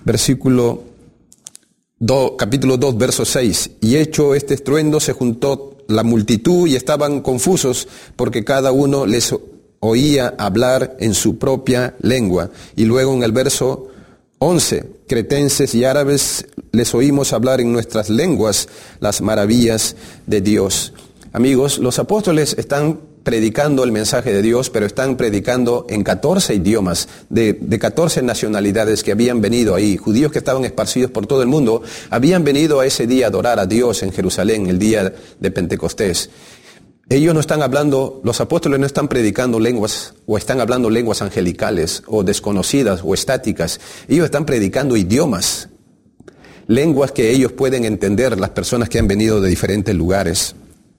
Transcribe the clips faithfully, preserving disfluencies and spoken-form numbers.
versículo dos, capítulo dos, verso seis. Y hecho este estruendo se juntó la multitud y estaban confusos porque cada uno les oía hablar en su propia lengua. Y luego en el verso once, cretenses y árabes les oímos hablar en nuestras lenguas las maravillas de Dios. Amigos, los apóstoles están predicando el mensaje de Dios, pero están predicando en catorce idiomas, de, de catorce nacionalidades que habían venido ahí, judíos que estaban esparcidos por todo el mundo, habían venido a ese día a adorar a Dios en Jerusalén, el día de Pentecostés. Ellos no están hablando, los apóstoles no están predicando lenguas, o están hablando lenguas angelicales, o desconocidas, o estáticas. Ellos están predicando idiomas, lenguas que ellos pueden entender, las personas que han venido de diferentes lugares.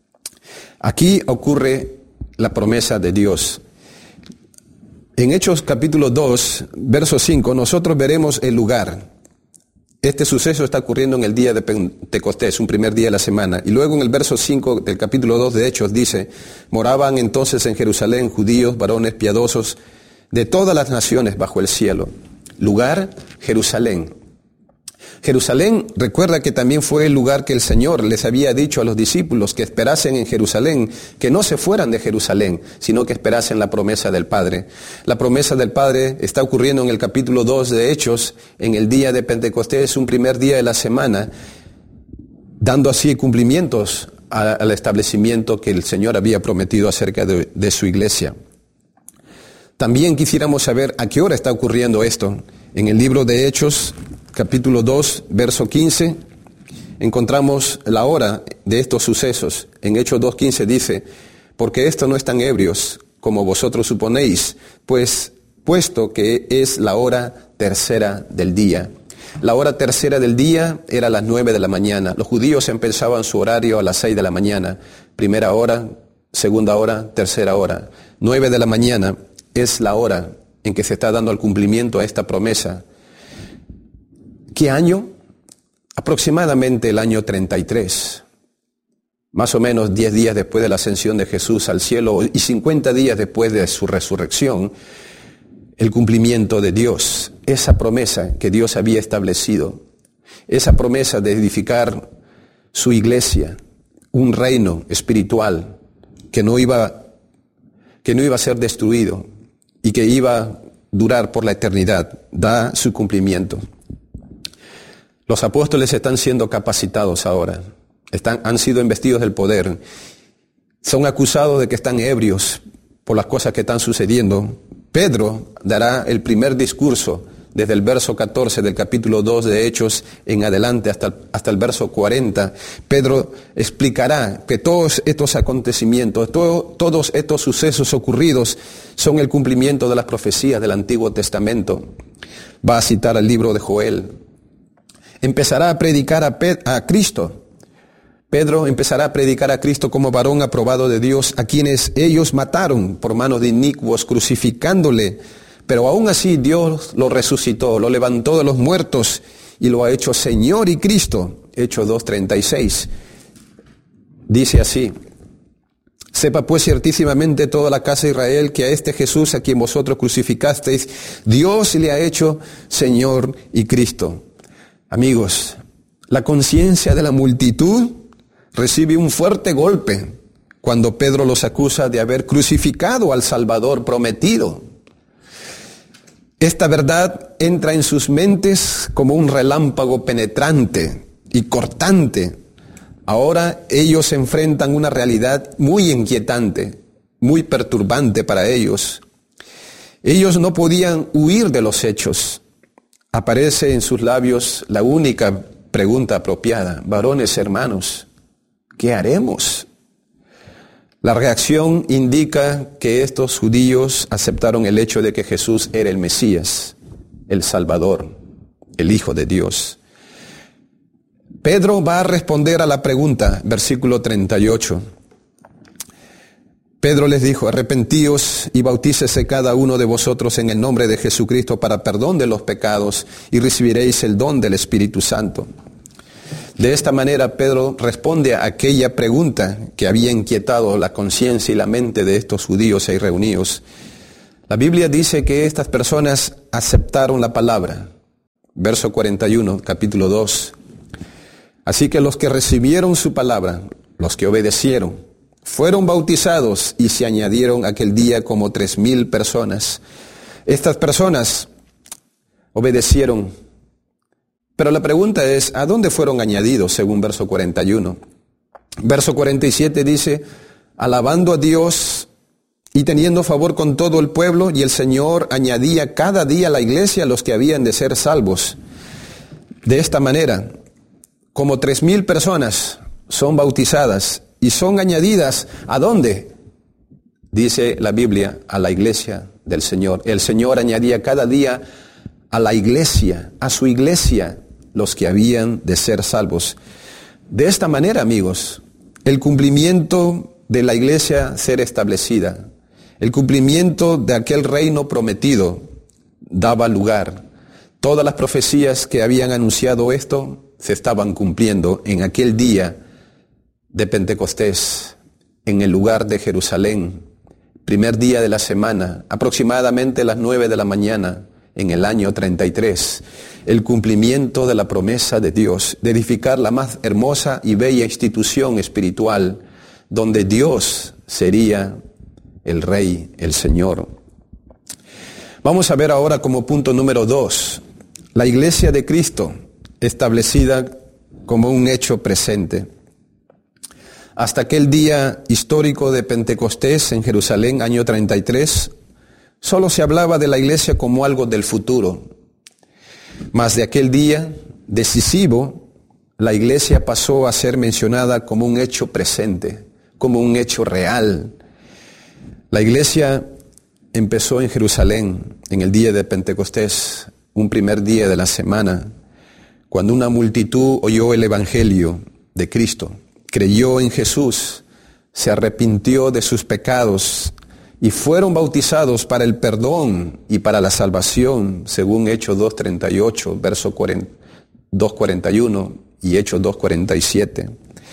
Aquí ocurre la promesa de Dios. En Hechos capítulo dos, verso cinco, nosotros veremos el lugar. Este suceso está ocurriendo en el día de Pentecostés, un primer día de la semana. Y luego en el verso cinco del capítulo dos de Hechos dice, moraban entonces en Jerusalén judíos, varones piadosos, de todas las naciones bajo el cielo. Lugar, Jerusalén. Jerusalén, recuerda que también fue el lugar que el Señor les había dicho a los discípulos que esperasen en Jerusalén, que no se fueran de Jerusalén, sino que esperasen la promesa del Padre. La promesa del Padre está ocurriendo en el capítulo dos de Hechos, en el día de Pentecostés, un primer día de la semana, dando así cumplimientos a, al establecimiento que el Señor había prometido acerca de, de su iglesia. También quisiéramos saber a qué hora está ocurriendo esto. En el libro de Hechos, capítulo dos, verso quince, encontramos la hora de estos sucesos. En Hechos dos quince dice, porque estos no están ebrios, como vosotros suponéis, pues puesto que es la hora tercera del día. La hora tercera del día era a las nueve de la mañana. Los judíos empezaban su horario a las seis de la mañana. Primera hora, segunda hora, tercera hora. Nueve de la mañana es la hora en que se está dando el cumplimiento a esta promesa. ¿Qué año? Aproximadamente el año treinta y tres. Más o menos diez días después de la ascensión de Jesús al cielo y cincuenta días después de su resurrección, el cumplimiento de Dios, esa promesa que Dios había establecido, esa promesa de edificar su iglesia, un reino espiritual que no iba, que no iba a ser destruido y que iba a durar por la eternidad, da su cumplimiento. Los apóstoles están siendo capacitados ahora, están, han sido investidos del poder, son acusados de que están ebrios por las cosas que están sucediendo. Pedro dará el primer discurso desde el verso catorce del capítulo dos de Hechos en adelante hasta, hasta el verso cuarenta. Pedro explicará que todos estos acontecimientos, todo, todos estos sucesos ocurridos son el cumplimiento de las profecías del Antiguo Testamento. Va a citar el libro de Joel. Empezará a predicar a, Pe- a Cristo. Pedro empezará a predicar a Cristo como varón aprobado de Dios, a quienes ellos mataron por manos de inicuos, crucificándole. Pero aún así Dios lo resucitó, lo levantó de los muertos y lo ha hecho Señor y Cristo. Hechos dos treinta y seis. Dice así, sepa pues ciertísimamente toda la casa de Israel que a este Jesús a quien vosotros crucificasteis, Dios le ha hecho Señor y Cristo. Amigos, la conciencia de la multitud recibe un fuerte golpe cuando Pedro los acusa de haber crucificado al Salvador prometido. Esta verdad entra en sus mentes como un relámpago penetrante y cortante. Ahora ellos se enfrentan a una realidad muy inquietante, muy perturbante para ellos. Ellos no podían huir de los hechos. Aparece en sus labios la única pregunta apropiada. Varones hermanos, ¿qué haremos? La reacción indica que estos judíos aceptaron el hecho de que Jesús era el Mesías, el Salvador, el Hijo de Dios. Pedro va a responder a la pregunta, versículo treinta y ocho. Pedro les dijo, arrepentíos y bautícese cada uno de vosotros en el nombre de Jesucristo para perdón de los pecados y recibiréis el don del Espíritu Santo. De esta manera Pedro responde a aquella pregunta que había inquietado la conciencia y la mente de estos judíos ahí reunidos. La Biblia dice que estas personas aceptaron la palabra. verso cuarenta y uno, capítulo dos. Así que los que recibieron su palabra, los que obedecieron, fueron bautizados y se añadieron aquel día como tres mil personas. Estas personas obedecieron. Pero la pregunta es, ¿a dónde fueron añadidos según verso cuarenta y uno? Verso cuarenta y siete dice, alabando a Dios y teniendo favor con todo el pueblo, y el Señor añadía cada día a la iglesia los que habían de ser salvos. De esta manera, como tres mil personas son bautizadas y son añadidas, ¿a dónde? Dice la Biblia, a la iglesia del Señor. El Señor añadía cada día a la iglesia, a su iglesia, los que habían de ser salvos. De esta manera, amigos, el cumplimiento de la iglesia ser establecida, el cumplimiento de aquel reino prometido daba lugar. Todas las profecías que habían anunciado esto se estaban cumpliendo en aquel día de Pentecostés, en el lugar de Jerusalén, primer día de la semana, aproximadamente las nueve de la mañana, en el año treinta y tres, el cumplimiento de la promesa de Dios, de edificar la más hermosa y bella institución espiritual, donde Dios sería el Rey, el Señor. Vamos a ver ahora como punto número dos, la iglesia de Cristo, establecida como un hecho presente. Hasta aquel día histórico de Pentecostés en Jerusalén, año treinta y tres, solo se hablaba de la iglesia como algo del futuro. Mas de aquel día decisivo, la iglesia pasó a ser mencionada como un hecho presente, como un hecho real. La iglesia empezó en Jerusalén en el día de Pentecostés, un primer día de la semana, cuando una multitud oyó el evangelio de Cristo, creyó en Jesús, se arrepintió de sus pecados y fueron bautizados para el perdón y para la salvación, según Hechos dos treinta y ocho, verso dos cuarenta y uno y Hechos dos cuarenta y siete.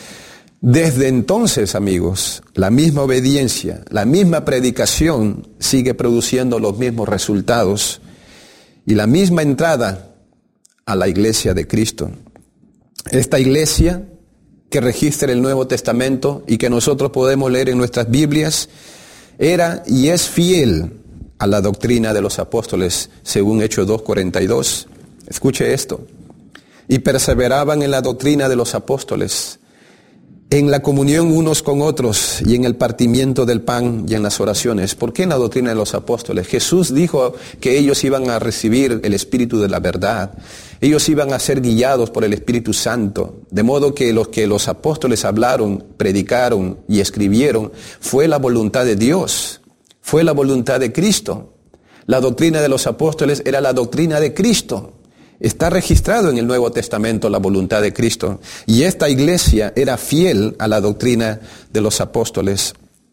Desde entonces, amigos, la misma obediencia, la misma predicación sigue produciendo los mismos resultados y la misma entrada a la iglesia de Cristo. Esta iglesia que registra el Nuevo Testamento y que nosotros podemos leer en nuestras Biblias, era y es fiel a la doctrina de los apóstoles, según Hechos dos cuarenta y dos. Escuche esto. Y perseveraban en la doctrina de los apóstoles, en la comunión unos con otros y en el partimiento del pan y en las oraciones. ¿Por qué en la doctrina de los apóstoles? Jesús dijo que ellos iban a recibir el Espíritu de la verdad. Ellos iban a ser guiados por el Espíritu Santo. De modo que lo que los apóstoles hablaron, predicaron y escribieron fue la voluntad de Dios. Fue la voluntad de Cristo. La doctrina de los apóstoles era la doctrina de Cristo. Está registrado en el Nuevo Testamento la voluntad de Cristo. Y esta iglesia era fiel a la doctrina de los apóstoles.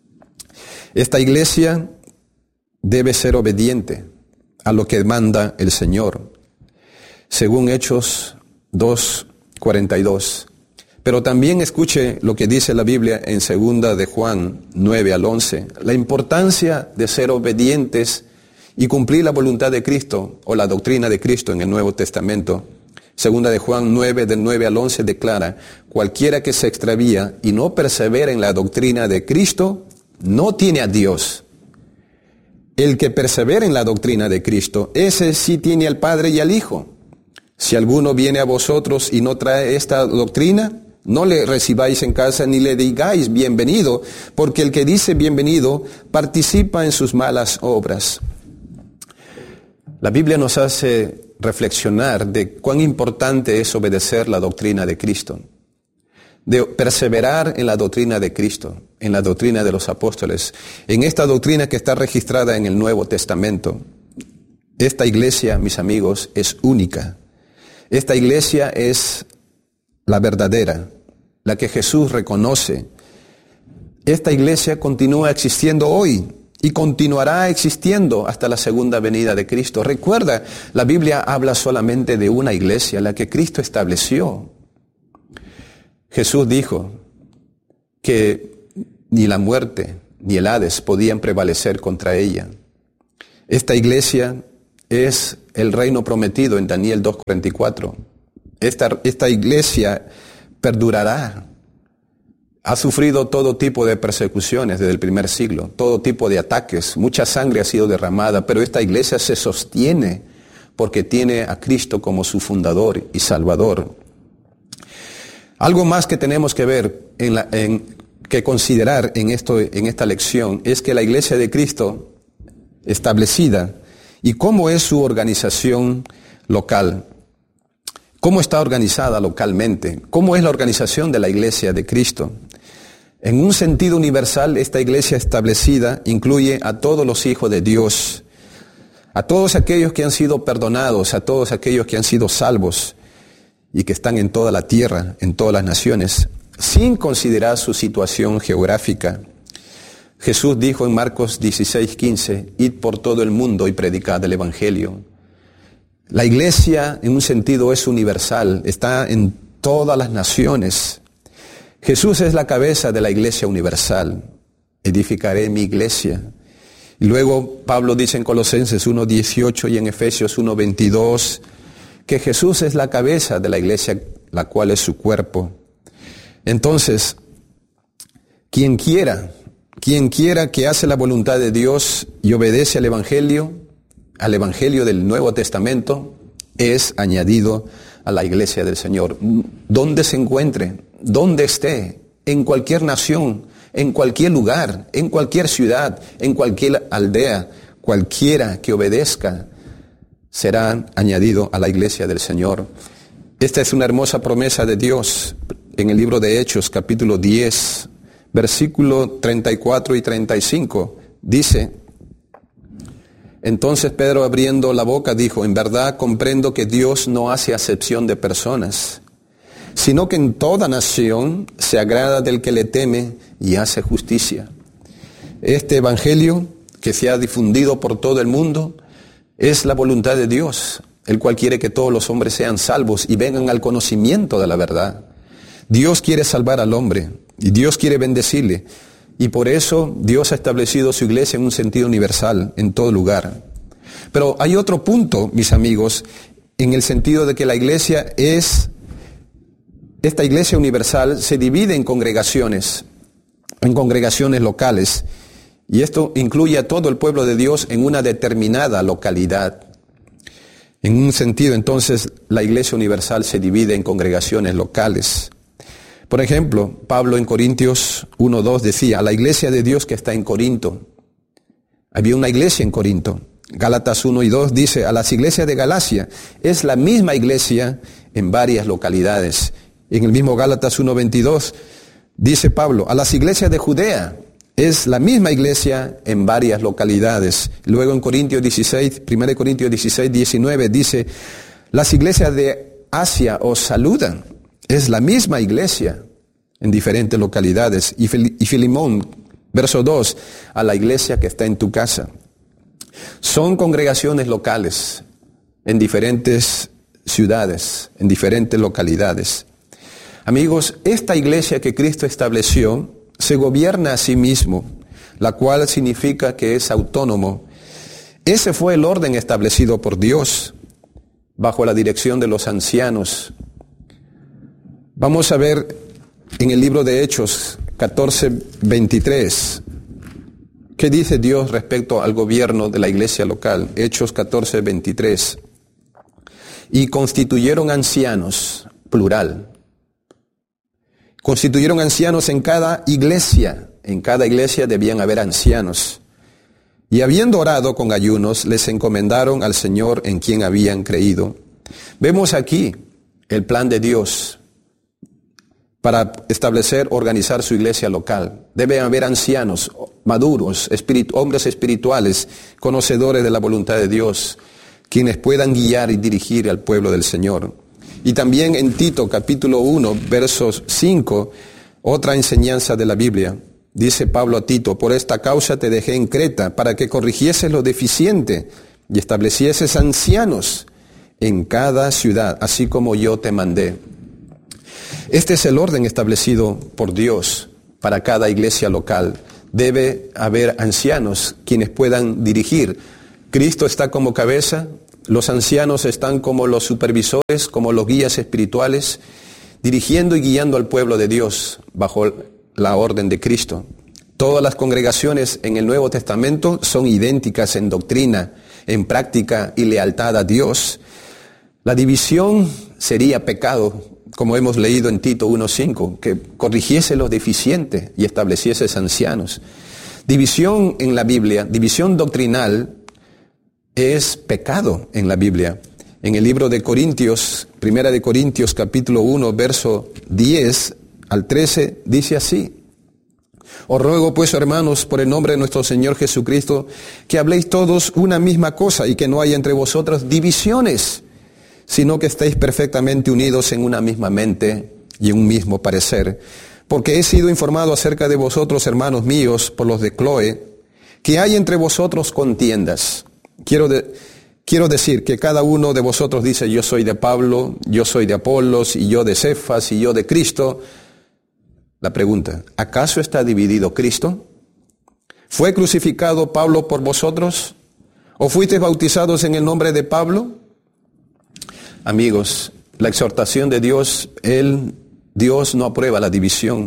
Esta iglesia debe ser obediente a lo que manda el Señor, según Hechos dos cuarenta y dos. Pero también escuche lo que dice la Biblia en segunda de Juan nueve al once. La importancia de ser obedientes y cumplir la voluntad de Cristo o la doctrina de Cristo en el Nuevo Testamento. Segunda de Juan nueve, del nueve al once declara, cualquiera que se extravía y no persevera en la doctrina de Cristo, no tiene a Dios. El que persevera en la doctrina de Cristo, ese sí tiene al Padre y al Hijo. Si alguno viene a vosotros y no trae esta doctrina, no le recibáis en casa ni le digáis bienvenido, porque el que dice bienvenido participa en sus malas obras. La Biblia nos hace reflexionar de cuán importante es obedecer la doctrina de Cristo, de perseverar en la doctrina de Cristo, en la doctrina de los apóstoles, en esta doctrina que está registrada en el Nuevo Testamento. Esta iglesia, mis amigos, es única. Esta iglesia es la verdadera, la que Jesús reconoce. Esta iglesia continúa existiendo hoy y continuará existiendo hasta la segunda venida de Cristo. Recuerda, la Biblia habla solamente de una iglesia, la que Cristo estableció. Jesús dijo que ni la muerte ni el Hades podían prevalecer contra ella. Esta iglesia es el reino prometido en Daniel dos cuarenta y cuatro. Esta, esta iglesia perdurará. Ha sufrido todo tipo de persecuciones desde el primer siglo, todo tipo de ataques, mucha sangre ha sido derramada, pero esta iglesia se sostiene porque tiene a Cristo como su fundador y salvador. Algo más que tenemos que ver, en la, en, que considerar en, esto, en esta lección, es que la iglesia de Cristo establecida y cómo es su organización local. ¿Cómo está organizada localmente? ¿Cómo es la organización de la iglesia de Cristo? En un sentido universal, esta iglesia establecida incluye a todos los hijos de Dios, a todos aquellos que han sido perdonados, a todos aquellos que han sido salvos y que están en toda la tierra, en todas las naciones, sin considerar su situación geográfica. Jesús dijo en Marcos dieciséis quince, id por todo el mundo y predicad el evangelio. La iglesia, en un sentido, es universal, está en todas las naciones. Jesús es la cabeza de la iglesia universal. Edificaré mi iglesia. Y luego Pablo dice en Colosenses uno dieciocho y en Efesios uno veintidós que Jesús es la cabeza de la iglesia, la cual es su cuerpo. Entonces, quien quiera, quien quiera que hace la voluntad de Dios y obedece al evangelio, al evangelio del Nuevo Testamento, es añadido a la iglesia del Señor. Donde se encuentre, donde esté, en cualquier nación, en cualquier lugar, en cualquier ciudad, en cualquier aldea, cualquiera que obedezca, será añadido a la iglesia del Señor. Esta es una hermosa promesa de Dios en el libro de Hechos, capítulo diez, versículo treinta y cuatro y treinta y cinco. Dice: entonces Pedro, abriendo la boca, dijo: en verdad comprendo que Dios no hace acepción de personas, sino que en toda nación se agrada del que le teme y hace justicia. Este evangelio que se ha difundido por todo el mundo es la voluntad de Dios, el cual quiere que todos los hombres sean salvos y vengan al conocimiento de la verdad. Dios quiere salvar al hombre y Dios quiere bendecirle. Y por eso Dios ha establecido su iglesia en un sentido universal, en todo lugar. Pero hay otro punto, mis amigos, en el sentido de que la iglesia es, esta iglesia universal se divide en congregaciones, en congregaciones locales. Y esto incluye a todo el pueblo de Dios en una determinada localidad. En un sentido, entonces, la iglesia universal se divide en congregaciones locales. Por ejemplo, Pablo en Corintios uno dos decía: a la iglesia de Dios que está en Corinto. Había una iglesia en Corinto. Gálatas uno y dos dice: a las iglesias de Galacia. Es la misma iglesia en varias localidades. En el mismo Gálatas uno veintidós dice Pablo: a las iglesias de Judea. Es la misma iglesia en varias localidades. Luego en Corintios dieciséis, primero Corintios dieciséis, diecinueve dice: las iglesias de Asia os saludan. Es la misma iglesia en diferentes localidades. Y Filemón, verso dos, a la iglesia que está en tu casa. Son congregaciones locales en diferentes ciudades, en diferentes localidades. Amigos, esta iglesia que Cristo estableció se gobierna a sí mismo, la cual significa que es autónomo. Ese fue el orden establecido por Dios, bajo la dirección de los ancianos. Vamos a ver en el libro de Hechos catorce veintitrés, ¿qué dice Dios respecto al gobierno de la iglesia local? Hechos catorce veintitrés. Y constituyeron ancianos, plural. Constituyeron ancianos en cada iglesia. En cada iglesia debían haber ancianos. Y habiendo orado con ayunos, les encomendaron al Señor en quien habían creído. Vemos aquí el plan de Dios para establecer, organizar su iglesia local. Deben haber ancianos, maduros, espiritu- hombres espirituales, conocedores de la voluntad de Dios, quienes puedan guiar y dirigir al pueblo del Señor. Y también en Tito, capítulo uno, versos cinco, otra enseñanza de la Biblia. Dice Pablo a Tito: por esta causa te dejé en Creta, para que corrigieses lo deficiente y establecieses ancianos en cada ciudad, así como yo te mandé. Este es el orden establecido por Dios para cada iglesia local. Debe haber ancianos quienes puedan dirigir Cristo está como cabeza, los ancianos están como los supervisores, como los guías espirituales, dirigiendo y guiando al pueblo de Dios bajo la orden de Cristo. Todas las congregaciones en el Nuevo Testamento son idénticas en doctrina, en práctica y lealtad a Dios. La división sería pecado, como hemos leído en Tito uno cinco, que corrigiese los deficientes y estableciese ancianos. División en la Biblia, división doctrinal, es pecado en la Biblia. En el libro de Corintios, Primera de Corintios, capítulo uno, verso diez al trece, dice así: Os ruego pues, hermanos, por el nombre de nuestro Señor Jesucristo, que habléis todos una misma cosa y que no haya entre vosotros divisiones, sino que estéis perfectamente unidos en una misma mente y en un mismo parecer. Porque he sido informado acerca de vosotros, hermanos míos, por los de Cloe, que hay entre vosotros contiendas. Quiero, de, quiero decir que cada uno de vosotros dice: yo soy de Pablo, yo soy de Apolos, y yo de Cefas, y yo de Cristo. La pregunta: ¿acaso está dividido Cristo? ¿Fue crucificado Pablo por vosotros? ¿O fuisteis bautizados en el nombre de Pablo? Amigos, la exhortación de Dios, Él, Dios no aprueba la división.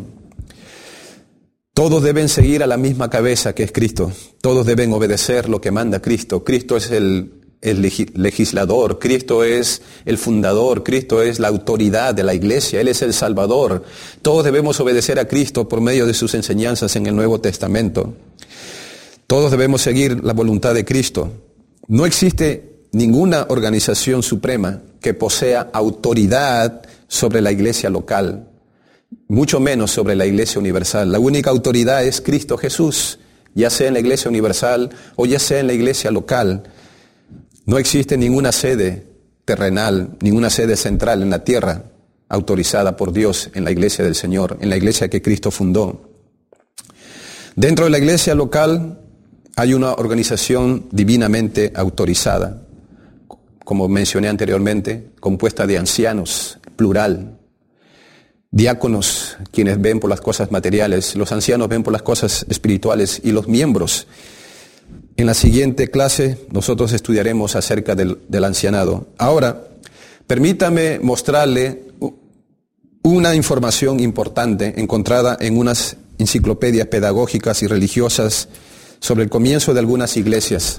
Todos deben seguir a la misma cabeza que es Cristo. Todos deben obedecer lo que manda Cristo. Cristo es el, el legislador, Cristo es el fundador, Cristo es la autoridad de la iglesia, Él es el Salvador. Todos debemos obedecer a Cristo por medio de sus enseñanzas en el Nuevo Testamento. Todos debemos seguir la voluntad de Cristo. No existe ninguna organización suprema que posea autoridad sobre la iglesia local, mucho menos sobre la iglesia universal. La única autoridad es Cristo Jesús, ya sea en la iglesia universal o ya sea en la iglesia local. No existe ninguna sede terrenal, ninguna sede central en la tierra autorizada por Dios en la iglesia del Señor, en la iglesia que Cristo fundó. Dentro de la iglesia local hay una organización divinamente autorizada, como mencioné anteriormente, compuesta de ancianos, plural, diáconos, quienes ven por las cosas materiales, los ancianos ven por las cosas espirituales, y los miembros. En la siguiente clase nosotros estudiaremos acerca del, del ancianado. Ahora, permítame mostrarle una información importante encontrada en unas enciclopedias pedagógicas y religiosas sobre el comienzo de algunas iglesias.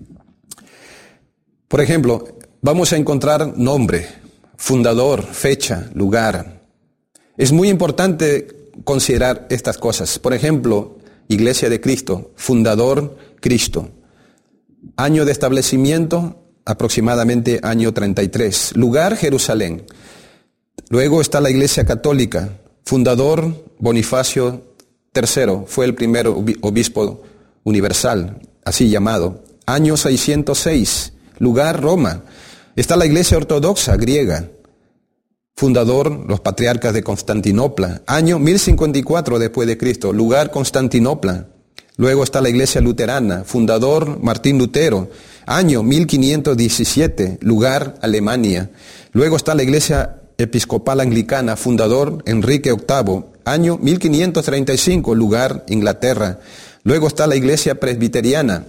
Por ejemplo, vamos a encontrar nombre, fundador, fecha, lugar. Es muy importante considerar estas cosas. Por ejemplo, Iglesia de Cristo, fundador Cristo. Año de establecimiento, aproximadamente año treinta y tres. Lugar, Jerusalén. Luego está la Iglesia Católica, fundador Bonifacio tercero, fue el primer obispo universal, así llamado. Año seiscientos seis. Lugar, Roma. Está la Iglesia Ortodoxa griega. Fundador, los patriarcas de Constantinopla. Año mil cincuenta y cuatro después de Cristo. Lugar, Constantinopla. Luego está la Iglesia Luterana. Fundador, Martín Lutero. Año mil quinientos diecisiete. Lugar, Alemania. Luego está la Iglesia Episcopal Anglicana. Fundador, Enrique octavo. Año mil quinientos treinta y cinco. Lugar, Inglaterra. Luego está la Iglesia Presbiteriana.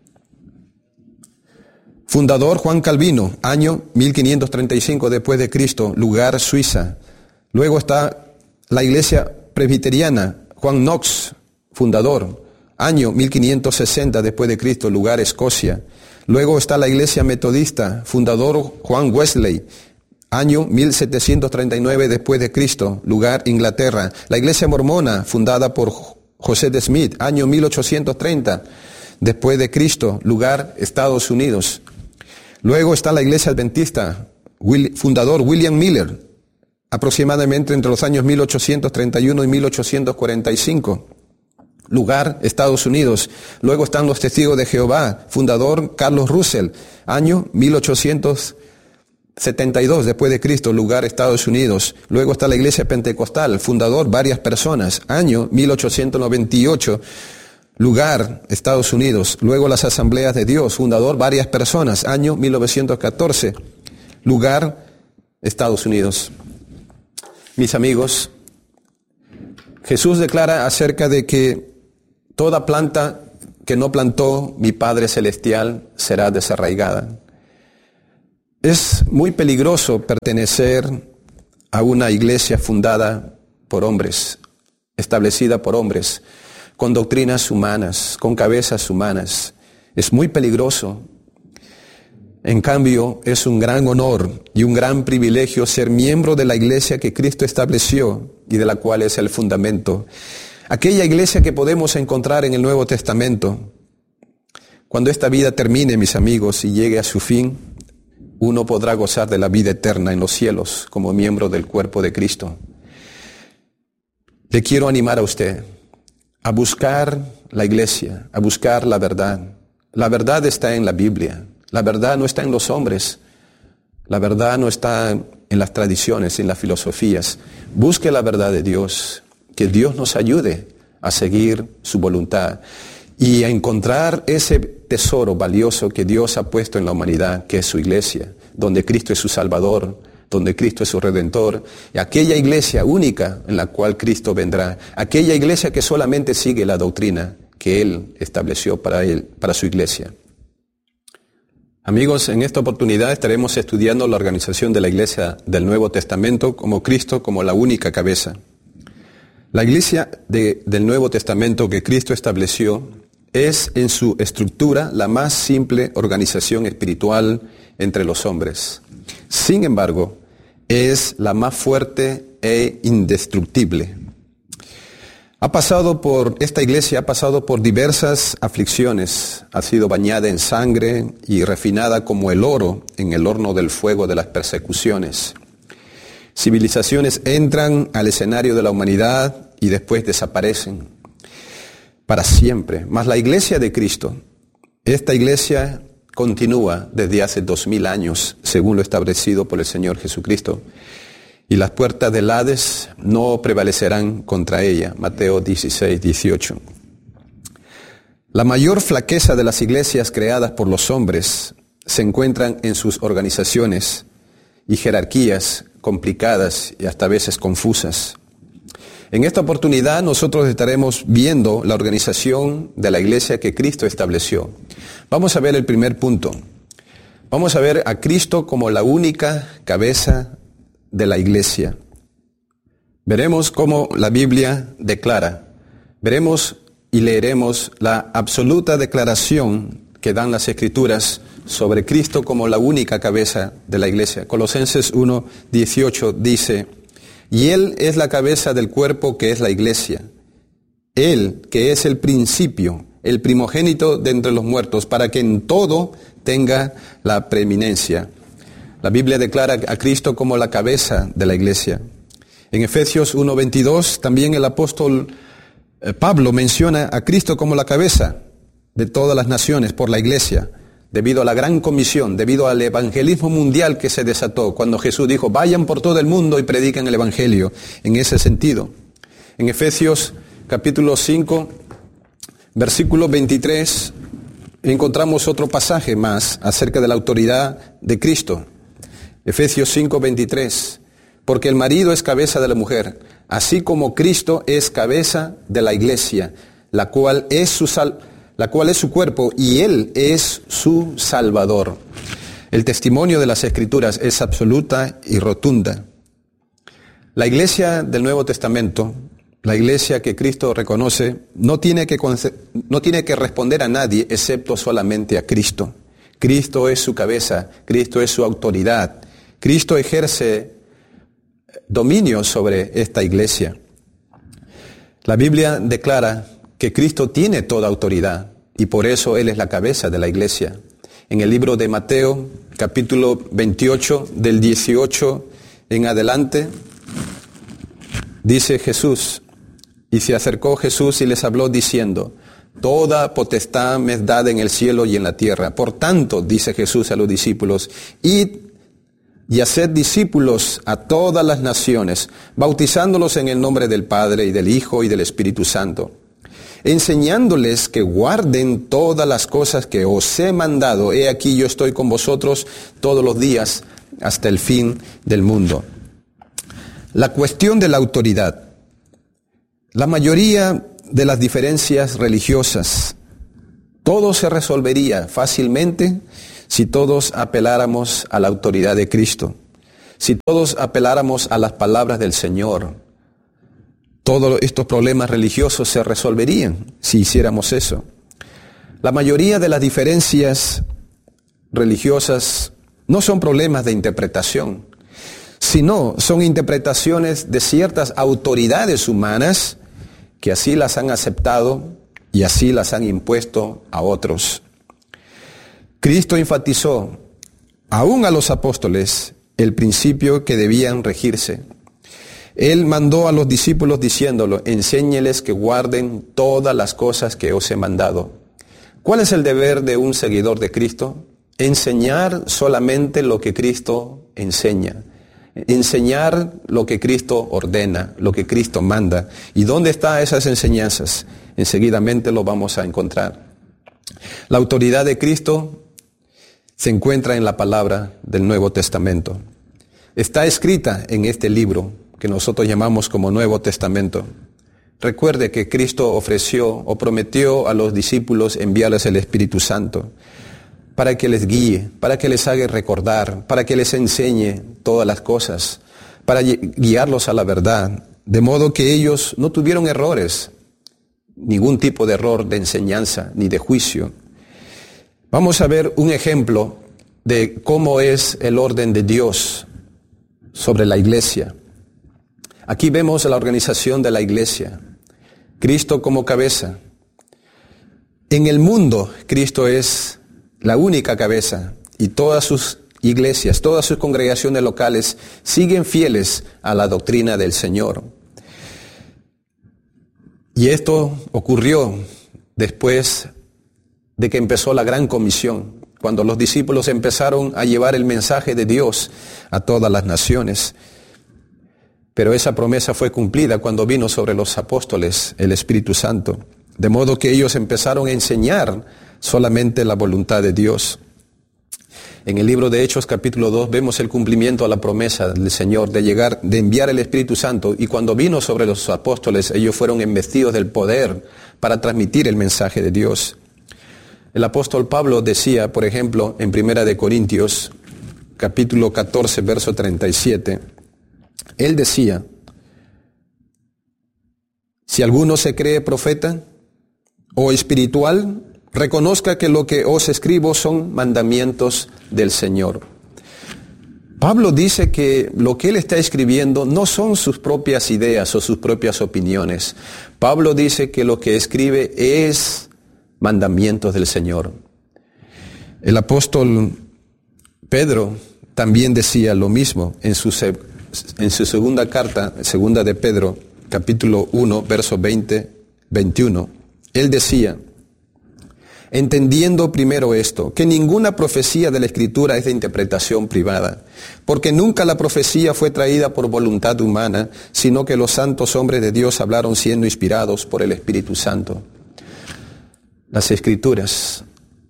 Fundador, Juan Calvino, año mil quinientos treinta y cinco después de Cristo, lugar, Suiza. Luego está la Iglesia Presbiteriana, Juan Knox, fundador, año mil quinientos sesenta después de Cristo, lugar, Escocia. Luego está la Iglesia Metodista, fundador, Juan Wesley, año mil setecientos treinta y nueve después de Cristo, lugar, Inglaterra. La Iglesia Mormona, fundada por José de Smith, año mil ochocientos treinta después de Cristo, lugar, Estados Unidos. Luego está la Iglesia Adventista, fundador William Miller, aproximadamente entre los años mil ochocientos treinta y uno y mil ochocientos cuarenta y cinco. Lugar, Estados Unidos. Luego están los Testigos de Jehová, fundador Carlos Russell, año mil ochocientos setenta y dos después de Cristo, lugar, Estados Unidos. Luego está la Iglesia Pentecostal, fundador varias personas, año mil ochocientos noventa y ocho. Lugar, Estados Unidos. Luego las Asambleas de Dios, fundador varias personas, año mil novecientos catorce. Lugar, Estados Unidos. Mis amigos, Jesús declara acerca de que toda planta que no plantó mi Padre Celestial será desarraigada. Es muy peligroso pertenecer a una iglesia fundada por hombres, establecida por hombres, con doctrinas humanas, con cabezas humanas. Es muy peligroso. En cambio, es un gran honor y un gran privilegio ser miembro de la iglesia que Cristo estableció y de la cual es el fundamento. Aquella iglesia que podemos encontrar en el Nuevo Testamento. Cuando esta vida termine, mis amigos, y llegue a su fin, uno podrá gozar de la vida eterna en los cielos como miembro del cuerpo de Cristo. Le quiero animar a usted a buscar la iglesia, a buscar la verdad. La verdad está en la Biblia. La verdad no está en los hombres. La verdad no está en las tradiciones, en las filosofías. Busque la verdad de Dios. Que Dios nos ayude a seguir su voluntad y a encontrar ese tesoro valioso que Dios ha puesto en la humanidad, que es su iglesia, donde Cristo es su Salvador, donde Cristo es su Redentor, y aquella iglesia única en la cual Cristo vendrá, aquella iglesia que solamente sigue la doctrina que Él estableció para Él, para su iglesia. Amigos, en esta oportunidad estaremos estudiando la organización de la iglesia del Nuevo Testamento como Cristo como la única cabeza. La iglesia de, del Nuevo Testamento que Cristo estableció es en su estructura la más simple organización espiritual entre los hombres. Sin embargo, es la más fuerte e indestructible. Ha pasado por, esta iglesia ha pasado por diversas aflicciones, ha sido bañada en sangre y refinada como el oro en el horno del fuego de las persecuciones. Civilizaciones entran al escenario de la humanidad y después desaparecen para siempre. Mas la iglesia de Cristo, esta iglesia continúa desde hace dos mil años, según lo establecido por el Señor Jesucristo. Y las puertas del Hades no prevalecerán contra ella. Mateo dieciséis, dieciocho. La mayor flaqueza de las iglesias creadas por los hombres se encuentran en sus organizaciones y jerarquías complicadas y hasta a veces confusas. En esta oportunidad nosotros estaremos viendo la organización de la iglesia que Cristo estableció. Vamos a ver el primer punto. Vamos a ver a Cristo como la única cabeza de la iglesia. Veremos cómo la Biblia declara. Veremos y leeremos la absoluta declaración que dan las Escrituras sobre Cristo como la única cabeza de la iglesia. Colosenses uno, dieciocho dice: y Él es la cabeza del cuerpo que es la iglesia. Él, que es el principio, el primogénito de entre los muertos, para que en todo tenga la preeminencia. La Biblia declara a Cristo como la cabeza de la iglesia. En Efesios uno, veintidós, también el apóstol Pablo menciona a Cristo como la cabeza de todas las naciones por la iglesia, debido a la gran comisión, debido al evangelismo mundial que se desató, cuando Jesús dijo, vayan por todo el mundo y prediquen el evangelio, en ese sentido. En Efesios capítulo cinco, versículo veintitrés, encontramos otro pasaje más acerca de la autoridad de Cristo. Efesios cinco, veintitrés, porque el marido es cabeza de la mujer, así como Cristo es cabeza de la iglesia, la cual es su sal, la cual es su cuerpo, y Él es su Salvador. El testimonio de las Escrituras es absoluta y rotunda. La iglesia del Nuevo Testamento, la iglesia que Cristo reconoce, no tiene que, no tiene que responder a nadie excepto solamente a Cristo. Cristo es su cabeza, Cristo es su autoridad. Cristo ejerce dominio sobre esta iglesia. La Biblia declara que Cristo tiene toda autoridad y por eso Él es la cabeza de la iglesia. En el libro de Mateo, capítulo veintiocho, del dieciocho en adelante, dice Jesús, y se acercó Jesús y les habló diciendo, toda potestad me es dada en el cielo y en la tierra. Por tanto, dice Jesús a los discípulos, id y haced discípulos a todas las naciones, bautizándolos en el nombre del Padre y del Hijo y del Espíritu Santo, enseñándoles que guarden todas las cosas que os he mandado. He aquí yo estoy con vosotros todos los días hasta el fin del mundo. La cuestión de la autoridad. La mayoría de las diferencias religiosas Todo se resolvería fácilmente si todos apeláramos a la autoridad de Cristo, si todos apeláramos a las palabras del Señor. Todos estos problemas religiosos se resolverían si hiciéramos eso. La mayoría de las diferencias religiosas no son problemas de interpretación, sino son interpretaciones de ciertas autoridades humanas que así las han aceptado y así las han impuesto a otros. Cristo enfatizó, aún a los apóstoles, el principio que debían regirse. Él mandó a los discípulos diciéndolo, enséñeles que guarden todas las cosas que os he mandado. ¿Cuál es el deber de un seguidor de Cristo? Enseñar solamente lo que Cristo enseña. Enseñar lo que Cristo ordena, lo que Cristo manda. ¿Y dónde están esas enseñanzas? Enseguidamente lo vamos a encontrar. La autoridad de Cristo se encuentra en la palabra del Nuevo Testamento. Está escrita en este libro que nosotros llamamos como Nuevo Testamento. Recuerde que Cristo ofreció o prometió a los discípulos enviarles el Espíritu Santo para que les guíe, para que les haga recordar, para que les enseñe todas las cosas, para guiarlos a la verdad, de modo que ellos no tuvieron errores, ningún tipo de error de enseñanza ni de juicio. Vamos a ver un ejemplo de cómo es el orden de Dios sobre la iglesia. Aquí vemos la organización de la iglesia. Cristo como cabeza. En el mundo, Cristo es la única cabeza y todas sus iglesias, todas sus congregaciones locales siguen fieles a la doctrina del Señor. Y esto ocurrió después de que empezó la gran comisión, cuando los discípulos empezaron a llevar el mensaje de Dios a todas las naciones. Pero esa promesa fue cumplida cuando vino sobre los apóstoles el Espíritu Santo, de modo que ellos empezaron a enseñar solamente la voluntad de Dios. En el libro de Hechos capítulo dos vemos el cumplimiento a la promesa del Señor de llegar, de enviar el Espíritu Santo, y cuando vino sobre los apóstoles ellos fueron investidos del poder para transmitir el mensaje de Dios. El apóstol Pablo decía, por ejemplo, en Primera de Corintios capítulo catorce verso treinta y siete, él decía, si alguno se cree profeta o espiritual, reconozca que lo que os escribo son mandamientos del Señor. Pablo dice que lo que él está escribiendo no son sus propias ideas o sus propias opiniones. Pablo dice que lo que escribe es mandamientos del Señor. El apóstol Pedro también decía lo mismo en su, en su segunda carta, segunda de Pedro, capítulo uno, verso veinte, veintiuno. Él decía, entendiendo primero esto, que ninguna profecía de la Escritura es de interpretación privada, porque nunca la profecía fue traída por voluntad humana, sino que los santos hombres de Dios hablaron siendo inspirados por el Espíritu Santo. Las Escrituras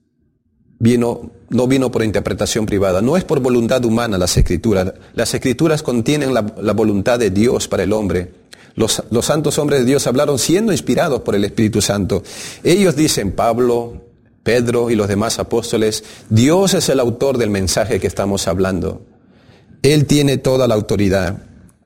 vino, no vino por interpretación privada, no es por voluntad humana las Escrituras. Las Escrituras contienen la, la voluntad de Dios para el hombre. Los, los santos hombres de Dios hablaron siendo inspirados por el Espíritu Santo. Ellos dicen, Pablo, Pedro y los demás apóstoles, Dios es el autor del mensaje que estamos hablando. Él tiene toda la autoridad.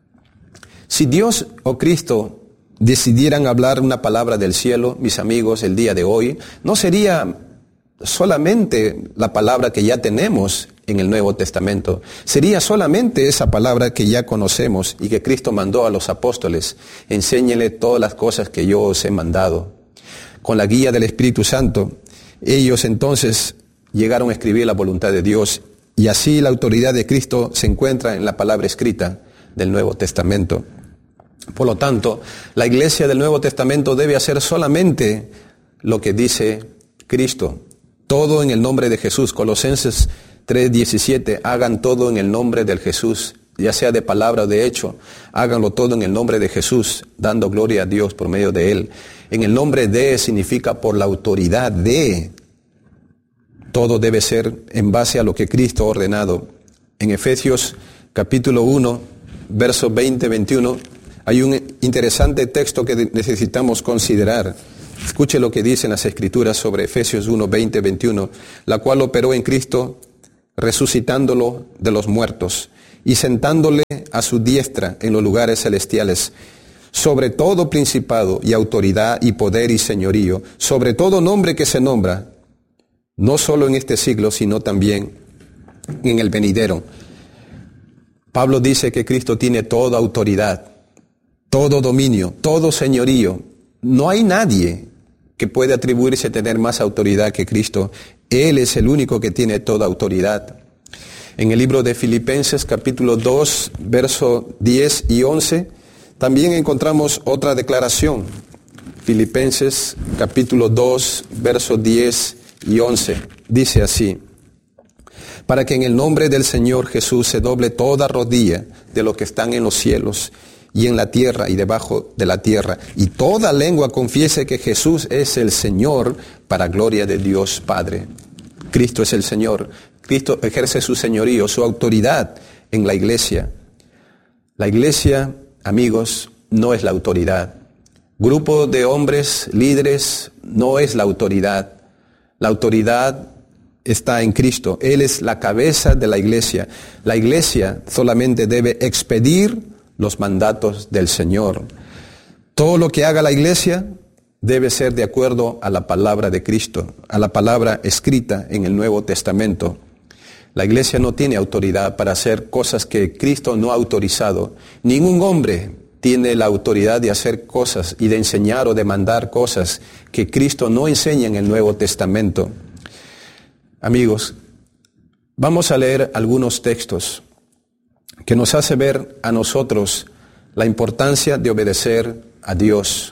Si Dios o Cristo decidieran hablar una palabra del cielo, mis amigos, el día de hoy, no sería solamente la palabra que ya tenemos en el Nuevo Testamento. Sería solamente esa palabra que ya conocemos y que Cristo mandó a los apóstoles. Enséñenle todas las cosas que yo os he mandado. Con la guía del Espíritu Santo, ellos entonces llegaron a escribir la voluntad de Dios, y así la autoridad de Cristo se encuentra en la palabra escrita del Nuevo Testamento. Por lo tanto, la iglesia del Nuevo Testamento debe hacer solamente lo que dice Cristo. Todo en el nombre de Jesús. Colosenses tres diecisiete, hagan todo en el nombre del Jesús, ya sea de palabra o de hecho, háganlo todo en el nombre de Jesús, dando gloria a Dios por medio de Él. En el nombre de significa por la autoridad de. Todo debe ser en base a lo que Cristo ha ordenado. En Efesios capítulo uno, versos veinte, veintiuno, hay un interesante texto que necesitamos considerar. Escuche lo que dicen las Escrituras sobre Efesios uno, veinte, veintiuno, la cual operó en Cristo, resucitándolo de los muertos y sentándole a su diestra en los lugares celestiales, sobre todo principado y autoridad y poder y señorío, sobre todo nombre que se nombra, no solo en este siglo, sino también en el venidero. Pablo dice que Cristo tiene toda autoridad, todo dominio, todo señorío. No hay nadie que pueda atribuirse a tener más autoridad que Cristo. Él es el único que tiene toda autoridad. En el libro de Filipenses, capítulo dos, versos diez y once, también encontramos otra declaración. Filipenses, capítulo dos, versos diez y once. Dice así: para que en el nombre del Señor Jesús se doble toda rodilla de los que están en los cielos y en la tierra y debajo de la tierra, y toda lengua confiese que Jesús es el Señor, para gloria de Dios Padre. Cristo es el Señor. Cristo ejerce su señorío, su autoridad en la iglesia. La iglesia, amigos, no es la autoridad. Grupo de hombres líderes no es la autoridad. La autoridad está en Cristo. Él es la cabeza de la iglesia. La iglesia solamente debe expedir los mandatos del Señor. Todo lo que haga la iglesia debe ser de acuerdo a la palabra de Cristo, a la palabra escrita en el Nuevo Testamento. La iglesia no tiene autoridad para hacer cosas que Cristo no ha autorizado. Ningún hombre tiene la autoridad de hacer cosas y de enseñar o de mandar cosas que Cristo no enseña en el Nuevo Testamento. Amigos, vamos a leer algunos textos que nos hace ver a nosotros la importancia de obedecer a Dios.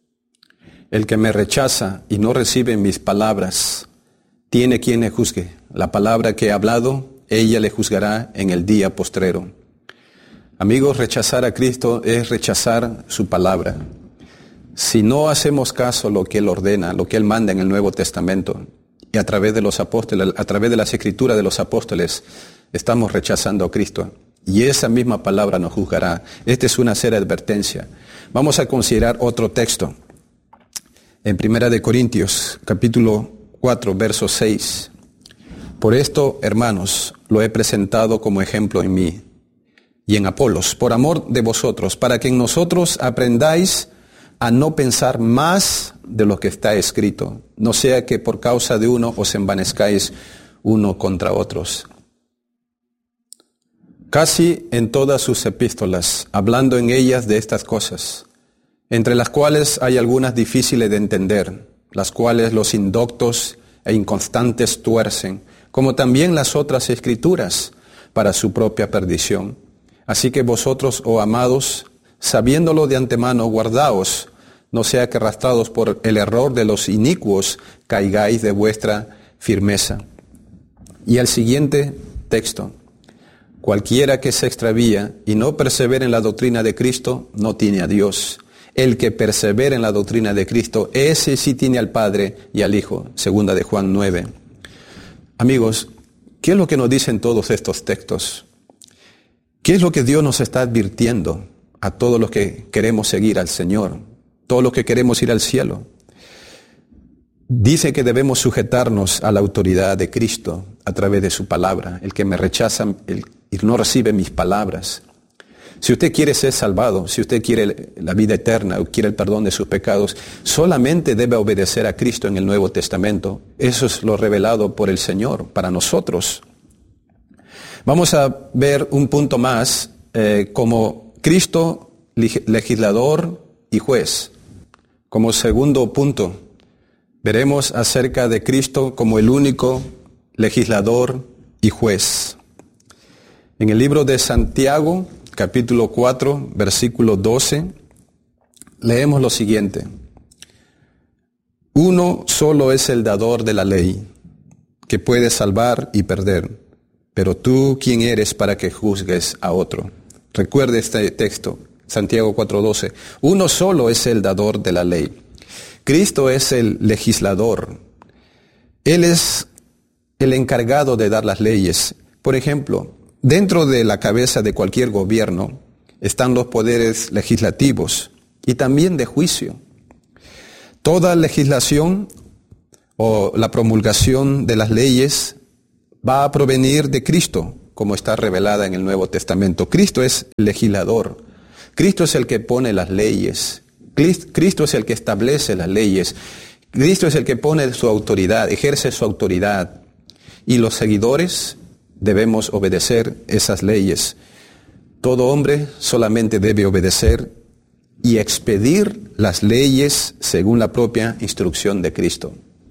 El que me rechaza y no recibe mis palabras, tiene quien le juzgue. La palabra que he hablado, ella le juzgará en el día postrero. Amigos, rechazar a Cristo es rechazar su palabra. Si no hacemos caso a lo que Él ordena, lo que Él manda en el Nuevo Testamento, y a través de los apóstoles, a través de las escrituras de los apóstoles, estamos rechazando a Cristo. Y esa misma palabra nos juzgará. Esta es una seria advertencia. Vamos a considerar otro texto. En Primera de Corintios, capítulo cuatro, verso seis. Por esto, hermanos, lo he presentado como ejemplo en mí y en Apolos, por amor de vosotros, para que en nosotros aprendáis a no pensar más de lo que está escrito, no sea que por causa de uno os envanezcáis uno contra otros. Casi en todas sus epístolas, hablando en ellas de estas cosas, entre las cuales hay algunas difíciles de entender, las cuales los indoctos e inconstantes tuercen, como también las otras escrituras, para su propia perdición. Así que vosotros, oh amados, sabiéndolo de antemano, guardaos, no sea que arrastrados por el error de los inicuos, caigáis de vuestra firmeza. Y el siguiente texto: cualquiera que se extravía y no persevera en la doctrina de Cristo, no tiene a Dios. El que persevera en la doctrina de Cristo, ese sí tiene al Padre y al Hijo. Segunda de Juan nueve. Amigos, ¿qué es lo que nos dicen todos estos textos? ¿Qué es lo que Dios nos está advirtiendo a todos los que queremos seguir al Señor, todos los que queremos ir al cielo? Dice que debemos sujetarnos a la autoridad de Cristo a través de su palabra. El que me rechaza el, y no recibe mis palabras. Si usted quiere ser salvado, si usted quiere la vida eterna o quiere el perdón de sus pecados, solamente debe obedecer a Cristo en el Nuevo Testamento. Eso es lo revelado por el Señor para nosotros. Vamos a ver un punto más eh, como Cristo legislador y juez. Como segundo punto, veremos acerca de Cristo como el único legislador y juez. En el libro de Santiago, capítulo cuatro, versículo doce, leemos lo siguiente: uno solo es el dador de la ley, que puede salvar y perder, pero tú, ¿quién eres para que juzgues a otro? Recuerde este texto, Santiago cuatro doce. Uno solo es el dador de la ley. Cristo es el legislador. Él es el encargado de dar las leyes. Por ejemplo, dentro de la cabeza de cualquier gobierno están los poderes legislativos y también de juicio. Toda legislación o la promulgación de las leyes va a provenir de Cristo, como está revelada en el Nuevo Testamento. Cristo es el legislador. Cristo es el que pone las leyes. Cristo es el que establece las leyes. Cristo es el que pone su autoridad, ejerce su autoridad. Y los seguidores debemos obedecer esas leyes. Todo hombre solamente debe obedecer y expedir las leyes según la propia instrucción de Cristo.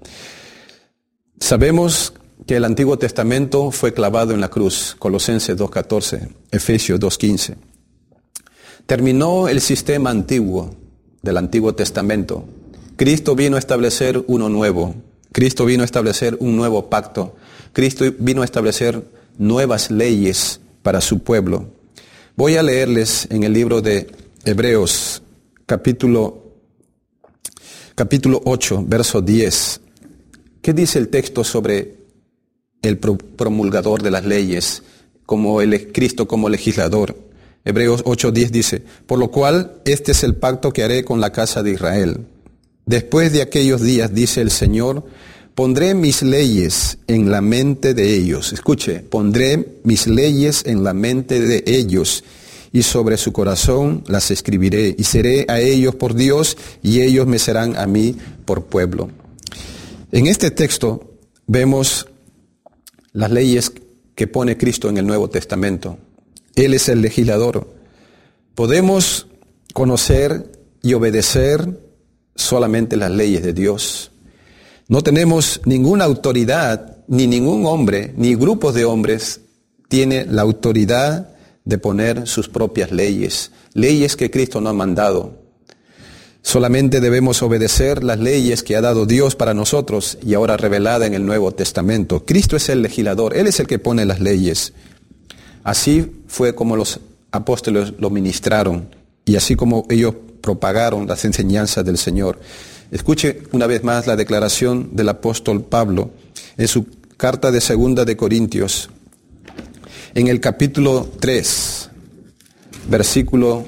Sabemos que el Antiguo Testamento fue clavado en la cruz, Colosenses dos catorce, Efesios dos quince. Terminó el sistema antiguo del Antiguo Testamento. Cristo vino a establecer uno nuevo. Cristo vino a establecer un nuevo pacto. Cristo vino a establecer nuevas leyes para su pueblo. Voy a leerles en el libro de Hebreos, capítulo, capítulo ocho, verso diez. ¿Qué dice el texto sobre el promulgador de las leyes, como el Cristo como legislador? Hebreos ocho diez dice: por lo cual este es el pacto que haré con la casa de Israel. Después de aquellos días, dice el Señor, pondré mis leyes en la mente de ellos. Escuche, pondré mis leyes en la mente de ellos y sobre su corazón las escribiré y seré a ellos por Dios y ellos me serán a mí por pueblo. En este texto vemos las leyes que pone Cristo en el Nuevo Testamento. Él es el legislador. Podemos conocer y obedecer solamente las leyes de Dios. No tenemos ninguna autoridad, ni ningún hombre, ni grupos de hombres tiene la autoridad de poner sus propias leyes, leyes que Cristo no ha mandado. Solamente debemos obedecer las leyes que ha dado Dios para nosotros y ahora revelada en el Nuevo Testamento. Cristo es el legislador, Él es el que pone las leyes. Así fue como los apóstoles lo ministraron y así como ellos propagaron las enseñanzas del Señor. Escuche una vez más la declaración del apóstol Pablo en su carta de Segunda de Corintios, en el capítulo tres, versículo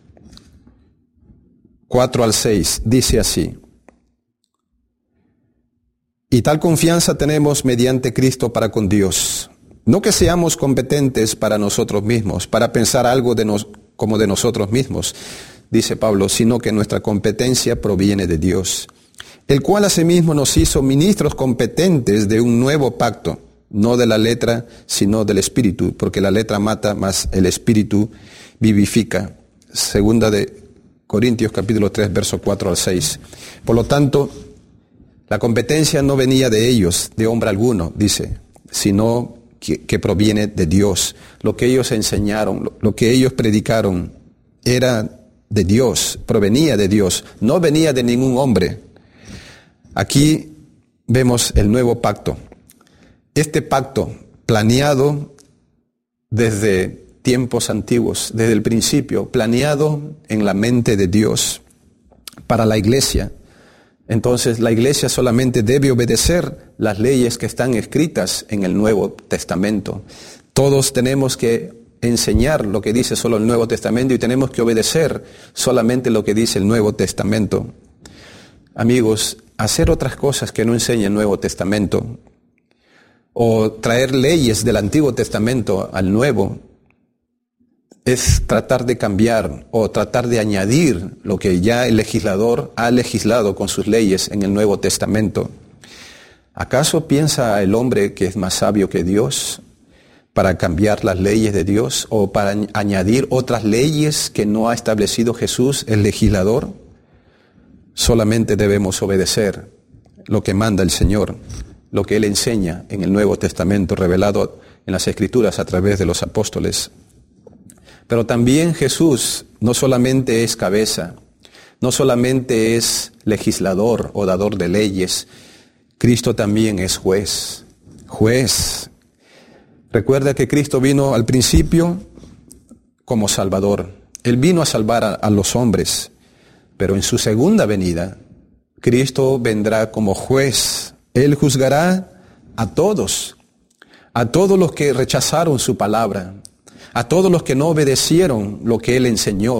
cuatro al seis, dice así: y tal confianza tenemos mediante Cristo para con Dios, no que seamos competentes para nosotros mismos, para pensar algo de nos, como de nosotros mismos, dice Pablo, sino que nuestra competencia proviene de Dios, el cual asimismo nos hizo ministros competentes de un nuevo pacto, no de la letra, sino del Espíritu, porque la letra mata, mas el Espíritu vivifica. Segunda de Corintios capítulo tres, verso cuatro al seis. Por lo tanto, la competencia no venía de ellos, de hombre alguno, dice, sino que, que proviene de Dios. Lo que ellos enseñaron, lo, lo que ellos predicaron, era de Dios, provenía de Dios, no venía de ningún hombre. Aquí vemos el nuevo pacto. Este pacto planeado desde tiempos antiguos, desde el principio, planeado en la mente de Dios para la iglesia. Entonces la iglesia solamente debe obedecer las leyes que están escritas en el Nuevo Testamento. Todos tenemos que enseñar lo que dice solo el Nuevo Testamento y tenemos que obedecer solamente lo que dice el Nuevo Testamento. Amigos, hacer otras cosas que no enseña el Nuevo Testamento o traer leyes del Antiguo Testamento al Nuevo es tratar de cambiar o tratar de añadir lo que ya el legislador ha legislado con sus leyes en el Nuevo Testamento. ¿Acaso piensa el hombre que es más sabio que Dios para cambiar las leyes de Dios o para añadir otras leyes que no ha establecido Jesús, el legislador? Solamente debemos obedecer lo que manda el Señor, lo que Él enseña en el Nuevo Testamento revelado en las Escrituras a través de los apóstoles. Pero también Jesús no solamente es cabeza, no solamente es legislador o dador de leyes, Cristo también es juez, juez. Recuerda que Cristo vino al principio como Salvador. Él vino a salvar a, a los hombres, pero en su segunda venida, Cristo vendrá como juez. Él juzgará a todos, a todos los que rechazaron su palabra, a todos los que no obedecieron lo que Él enseñó.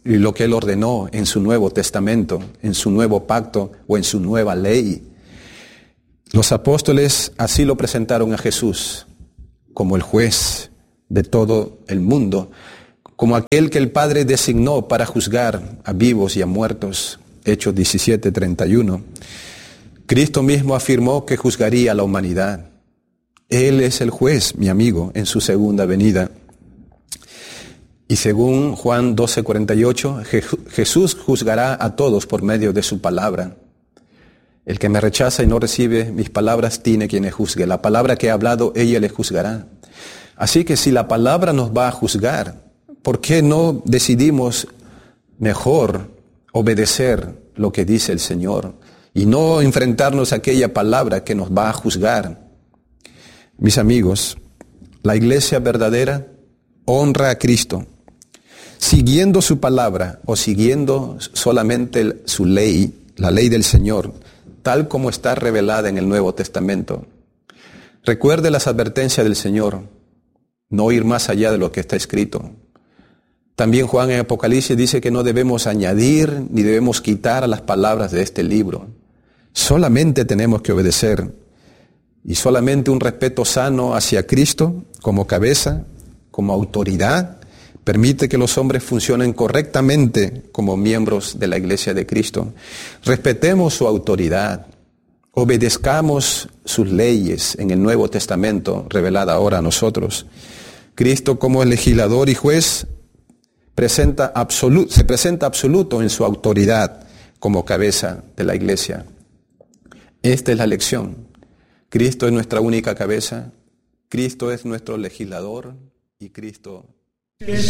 y lo que Él ordenó en su Nuevo Testamento, en su nuevo pacto o en su nueva ley. Los apóstoles así lo presentaron a Jesús como el juez de todo el mundo, como aquel que el Padre designó para juzgar a vivos y a muertos. Hechos diecisiete, treinta y uno. Cristo mismo afirmó que juzgaría a la humanidad. Él es el juez, mi amigo, en su segunda venida. Y según Juan doce, cuarenta y ocho, Jesús juzgará a todos por medio de su palabra. El que me rechaza y no recibe mis palabras tiene quien le juzgue. La palabra que he hablado, ella le juzgará. Así que si la palabra nos va a juzgar, ¿por qué no decidimos mejor obedecer lo que dice el Señor y no enfrentarnos a aquella palabra que nos va a juzgar? Mis amigos, la iglesia verdadera honra a Cristo, siguiendo su palabra o siguiendo solamente su ley, la ley del Señor, tal como está revelada en el Nuevo Testamento. Recuerde las advertencias del Señor, no ir más allá de lo que está escrito. También Juan en Apocalipsis dice que no debemos añadir ni debemos quitar a las palabras de este libro. Solamente tenemos que obedecer y solamente un respeto sano hacia Cristo como cabeza, como autoridad, permite que los hombres funcionen correctamente como miembros de la Iglesia de Cristo. Respetemos su autoridad, obedezcamos sus leyes en el Nuevo Testamento revelada ahora a nosotros. Cristo como el legislador y juez presenta absolu- se presenta absoluto en su autoridad como cabeza de la Iglesia. Esta es la lección. Cristo es nuestra única cabeza, Cristo es nuestro legislador y Cristo